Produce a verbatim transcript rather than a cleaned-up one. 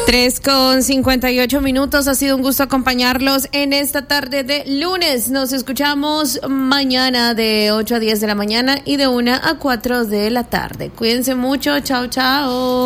Tres con cincuenta y ocho minutos. Ha sido un gusto acompañarlos en esta tarde de lunes. Nos escuchamos mañana de ocho a diez de la mañana y de una a cuatro de la tarde. Cuídense mucho. Chao, chao.